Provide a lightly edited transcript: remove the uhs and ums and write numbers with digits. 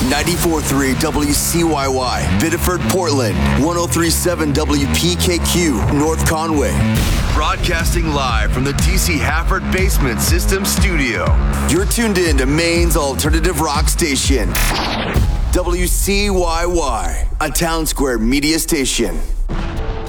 94.3 WCYY, Biddeford, Portland. 103.7 WPKQ, North Conway. Broadcasting live from the DC Hafford Basement System Studio. You're tuned in to Maine's alternative rock station. WCYY, a Town Square media station.